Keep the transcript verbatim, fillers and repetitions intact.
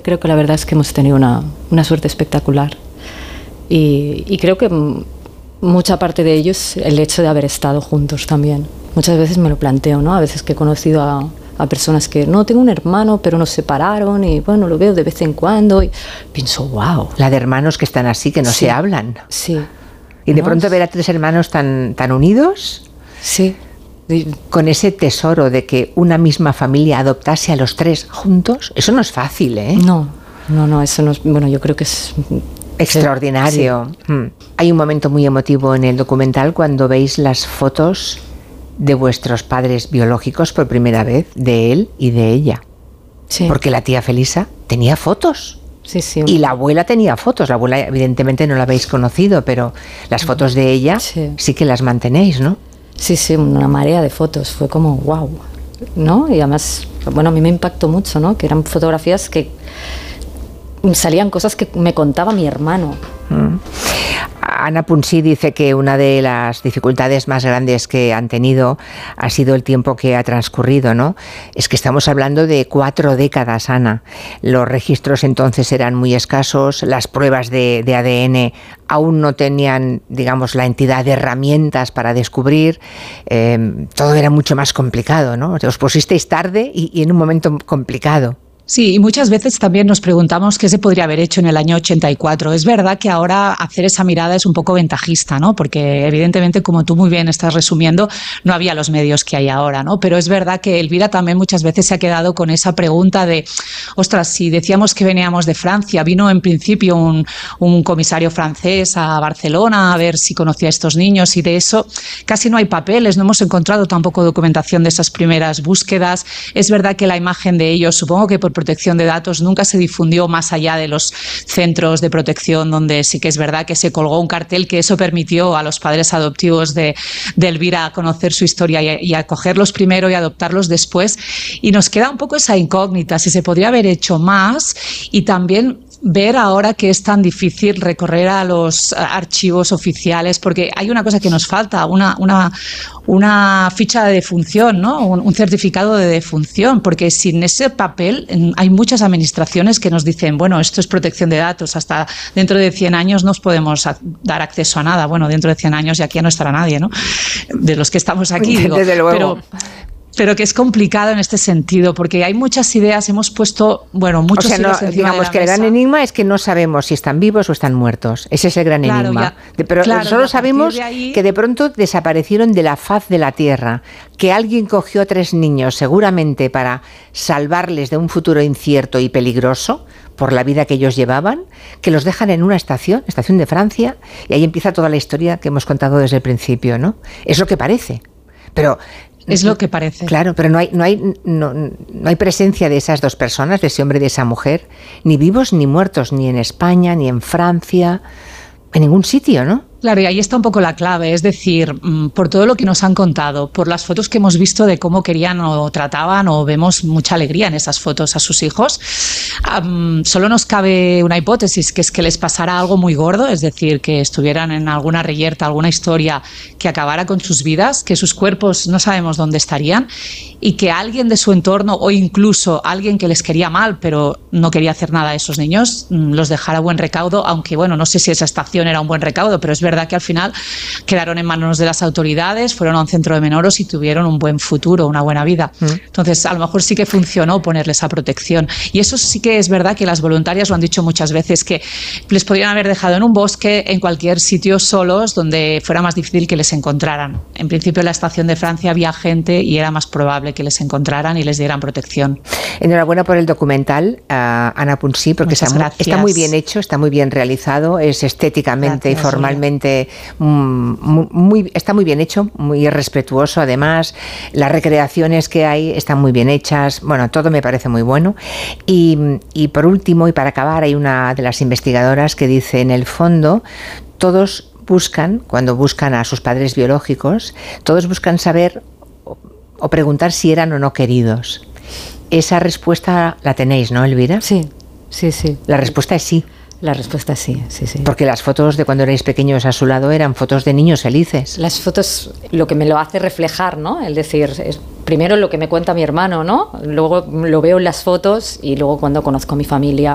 creo que la verdad es que hemos tenido una, una suerte espectacular. Y, y creo que mucha parte de ello es el hecho de haber estado juntos también. Muchas veces me lo planteo, ¿no? A veces que he conocido a, a personas que no, tengo un hermano, pero nos separaron y bueno, lo veo de vez en cuando y pienso, wow. La de hermanos que están así, que no sí, se hablan. Sí. Y de ¿no? pronto ver a tres hermanos tan, tan unidos. Sí. Con ese tesoro de que una misma familia adoptase a los tres juntos, eso no es fácil, ¿eh? No, no, no, eso no es, bueno, yo creo que es extraordinario. Sí. Mm. Hay un momento muy emotivo en el documental cuando veis las fotos de vuestros padres biológicos por primera vez, de él y de ella. Sí. Porque la tía Felisa tenía fotos. Sí, sí. Y la abuela tenía fotos. La abuela evidentemente no la habéis conocido, pero las fotos de ella sí, sí que las mantenéis, ¿no? Sí, sí, una marea de fotos, fue como wow, ¿no? Y además, bueno, a mí me impactó mucho, ¿no? Que eran fotografías que salían cosas que me contaba mi hermano. Mm. Ana Punsí dice que una de las dificultades más grandes que han tenido ha sido el tiempo que ha transcurrido, ¿no? Es que estamos hablando de cuatro décadas, Ana. Los registros entonces eran muy escasos, las pruebas de, de A D N aún no tenían, digamos, la entidad de herramientas para descubrir. Eh, todo era mucho más complicado, ¿no? Os pusisteis tarde y, y en un momento complicado. Sí, y muchas veces también nos preguntamos qué se podría haber hecho en el año ochenta y cuatro. Es verdad que ahora hacer esa mirada es un poco ventajista, ¿no? Porque evidentemente, como tú muy bien estás resumiendo, no había los medios que hay ahora, ¿no? Pero es verdad que Elvira también muchas veces se ha quedado con esa pregunta de, ostras, si decíamos que veníamos de Francia, vino en principio un, un comisario francés a Barcelona a ver si conocía a estos niños y de eso casi no hay papeles, no hemos encontrado tampoco documentación de esas primeras búsquedas. Es verdad que la imagen de ellos, supongo que por protección de datos nunca se difundió más allá de los centros de protección, donde sí que es verdad que se colgó un cartel que eso permitió a los padres adoptivos de, de Elvira conocer su historia y, y acogerlos primero y adoptarlos después. Y nos queda un poco esa incógnita, si se podría haber hecho más y también ver ahora que es tan difícil recorrer a los archivos oficiales, porque hay una cosa que nos falta, una, una, una ficha de defunción, ¿no? Un, un certificado de defunción, porque sin ese papel hay muchas administraciones que nos dicen, bueno, esto es protección de datos, hasta dentro de cien años no os podemos dar acceso a nada. Bueno, dentro de cien años ya aquí no estará nadie, ¿no? De los que estamos aquí, digo. Desde luego. Pero, pero que es complicado en este sentido, porque hay muchas ideas, hemos puesto, bueno, muchos o sea, hilos no, encima digamos de la que mesa. El gran enigma es que no sabemos si están vivos o están muertos. Ese es el gran claro, enigma. Ya, Pero claro, solo sabemos de ahí... que de pronto desaparecieron de la faz de la tierra, que alguien cogió a tres niños seguramente para salvarles de un futuro incierto y peligroso por la vida que ellos llevaban, que los dejan en una estación, estación de Francia, y ahí empieza toda la historia que hemos contado desde el principio, ¿no? Es lo que parece. Pero es lo que parece. Claro, pero no hay, no hay, no, no hay presencia de esas dos personas, de ese hombre y de esa mujer, ni vivos ni muertos, ni en España, ni en Francia, en ningún sitio, ¿no? Claro, y ahí está un poco la clave, es decir, por todo lo que nos han contado, por las fotos que hemos visto de cómo querían o trataban, o vemos mucha alegría en esas fotos a sus hijos, um, solo nos cabe una hipótesis, que es que les pasara algo muy gordo, es decir, que estuvieran en alguna reyerta, alguna historia que acabara con sus vidas, que sus cuerpos no sabemos dónde estarían, y que alguien de su entorno, o incluso alguien que les quería mal, pero no quería hacer nada a esos niños, los dejara a buen recaudo, aunque bueno, no sé si esa estación era un buen recaudo, pero es verdad que al final quedaron en manos de las autoridades, fueron a un centro de menores y tuvieron un buen futuro, una buena vida. Mm. Entonces, a lo mejor sí que funcionó ponerles esa protección. Y eso sí que es verdad que las voluntarias lo han dicho muchas veces, que les podrían haber dejado en un bosque, en cualquier sitio solos, donde fuera más difícil que les encontraran. En principio, en la estación de Francia había gente y era más probable que les encontraran y les dieran protección. Enhorabuena por el documental, uh, Ana Punsí, porque está muy, está muy bien hecho, está muy bien realizado, es estéticamente gracias, y formalmente Muy, muy, está muy bien hecho, muy respetuoso además, las recreaciones que hay están muy bien hechas, bueno, todo me parece muy bueno. Y, y por último, y para acabar, hay una de las investigadoras que dice, en el fondo, todos buscan, cuando buscan a sus padres biológicos, todos buscan saber o, o preguntar si eran o no queridos. Esa respuesta la tenéis, ¿no, Elvira? Sí, sí, sí. La respuesta es sí. La respuesta es sí, sí, sí. Porque las fotos de cuando erais pequeños a su lado eran fotos de niños felices. Las fotos, lo que me lo hace reflejar, ¿no? Es decir, es primero lo que me cuenta mi hermano, ¿no? Luego lo veo en las fotos y luego cuando conozco a mi familia,